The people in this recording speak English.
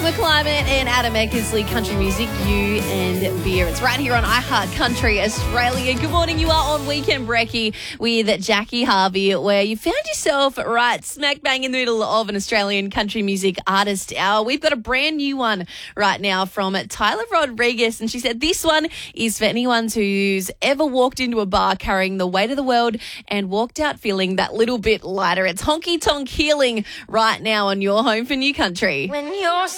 Climate and Adam Eckersley, country music, you and beer. It's right here on iHeart Country Australia. Good morning. You are on Weekend Brekkie with Jackie Harvey, where you found yourself right smack bang in the middle of an Australian country music artist hour. We've got a brand new one right now from Tyler Rodriguez, and she said this one is for anyone who's ever walked into a bar carrying the weight of the world and walked out feeling that little bit lighter. It's Honky Tonk Healing right now on your home for New Country. When you're